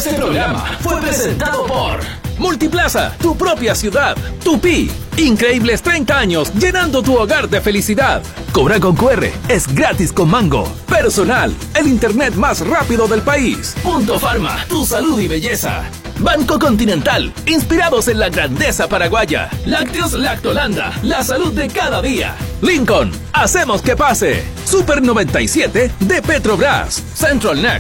Este programa fue presentado por Multiplaza, tu propia ciudad. Tupi, increíbles 30 años llenando tu hogar de felicidad. Cobrar con QR es gratis con Mango. Personal, el internet más rápido del país. Punto Farma, tu salud y belleza. Banco Continental, inspirados en la grandeza paraguaya. Lácteos Lactolanda, la salud de cada día. Lincoln, hacemos que pase. Super 97 de Petrobras. Central Next.